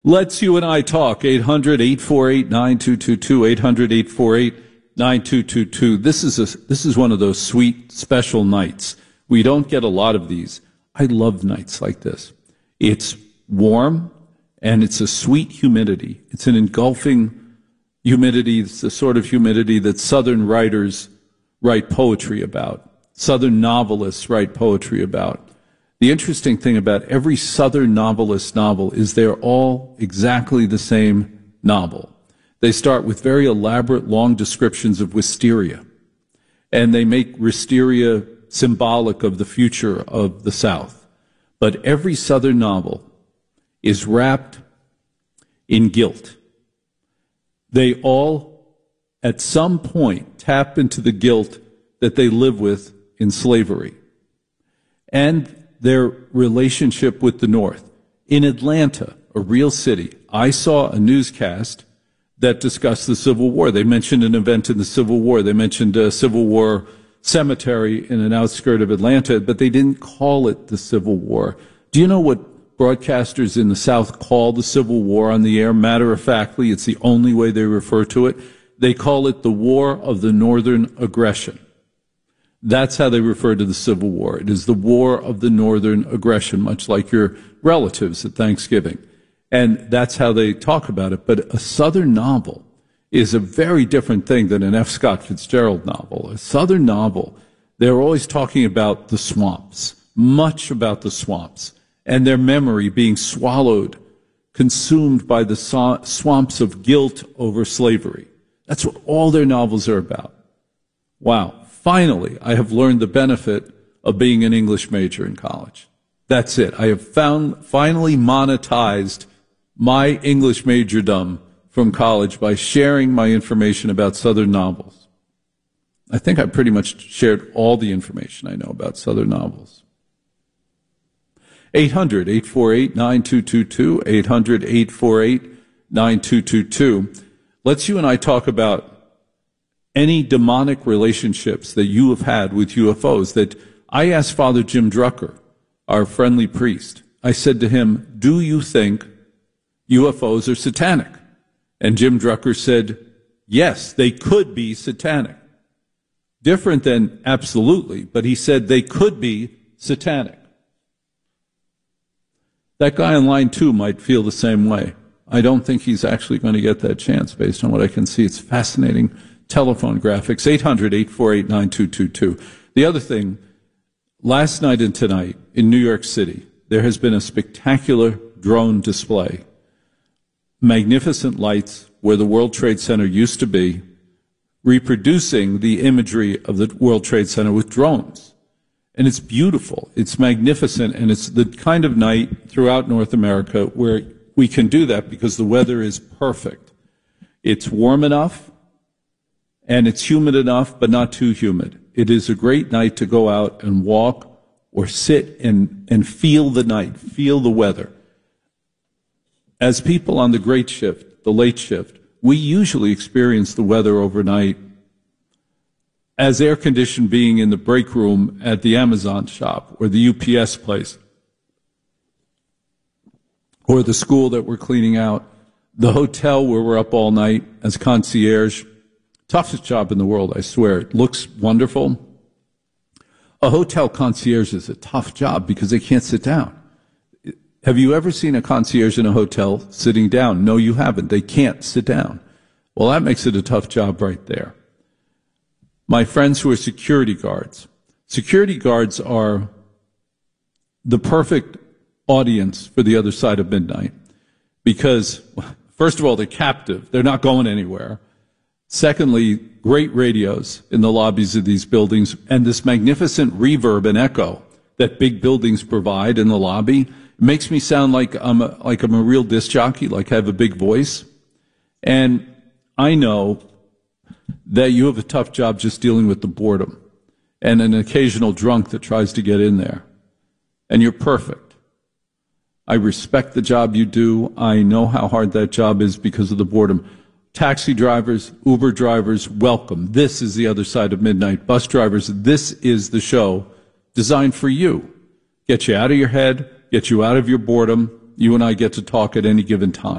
Let's you and I talk. 800-848-9222, 800-848-9222. This is one of those sweet, special nights. We don't get a lot of these. I love nights like this. It's warm, and it's a sweet humidity. It's an engulfing humidity. It's the sort of humidity that Southern writers write poetry about. Southern novelists write poetry about. The interesting thing about every Southern novelist's novel is they're all exactly the same novel. They start with very elaborate, long descriptions of wisteria, and they make wisteria symbolic of the future of the South. But every Southern novel is wrapped in guilt. They all, at some point, tap into the guilt that they live with in slavery and their relationship with the North. In Atlanta, a real city, I saw a newscast that discussed the Civil War. They mentioned an event in the Civil War. They mentioned a Civil War cemetery in an outskirt of Atlanta, but they didn't call it the Civil War. Do you know what broadcasters in the South call the Civil War on the air? Matter-of-factly, it's the only way they refer to it. They call it the War of the Northern Aggression. That's how they refer to the Civil War. It is the War of the Northern Aggression, much like your relatives at Thanksgiving. And that's how they talk about it. But a Southern novel is a very different thing than an F. Scott Fitzgerald novel. A Southern novel, they're always talking about the swamps, much about the swamps, and their memory being swallowed, consumed by the swamps of guilt over slavery. That's what all their novels are about. Wow. Finally, I have learned the benefit of being an English major in college. That's it. I have finally monetized my English majordom from college by sharing my information about Southern novels. I think I pretty much shared all the information I know about Southern novels. 800-848-9222, 800-848-9222. Let's you and I talk about any demonic relationships that you have had with UFOs. That I asked Father Jim Drucker, our friendly priest, I said to him, do you think UFOs are satanic? And Jim Drucker said, yes, they could be satanic. Different than absolutely, but he said they could be satanic. That guy in line 2 might feel the same way. I don't think he's actually going to get that chance based on what I can see. It's fascinating telephone graphics. 800-848-9222. The other thing, last night and tonight in New York City, there has been a spectacular drone display. Magnificent lights where the World Trade Center used to be, reproducing the imagery of the World Trade Center with drones. And it's beautiful, it's magnificent, and it's the kind of night throughout North America where we can do that because the weather is perfect. It's warm enough, and it's humid enough, but not too humid. It is a great night to go out and walk or sit and feel the night, feel the weather. As people on the great shift, the late shift, we usually experience the weather overnight as air conditioned being in the break room at the Amazon shop or the UPS place or the school that we're cleaning out, the hotel where we're up all night as concierge. Toughest job in the world, I swear. It looks wonderful. A hotel concierge is a tough job because they can't sit down. Have you ever seen a concierge in a hotel sitting down? No, you haven't. They can't sit down. Well, that makes it a tough job right there. My friends who are security guards. Security guards are the perfect audience for the other side of midnight because, first of all, they're captive. They're not going anywhere. Secondly, great radios in the lobbies of these buildings and this magnificent reverb and echo that big buildings provide in the lobby. It makes me sound like I'm a real disc jockey, like I have a big voice. And I know that you have a tough job just dealing with the boredom and an occasional drunk that tries to get in there. And you're perfect. I respect the job you do. I know how hard that job is because of the boredom. Taxi drivers, Uber drivers, welcome. This is the other side of midnight. Bus drivers, this is the show designed for you. Get you out of your head, get you out of your boredom, You and I get to talk at any given time.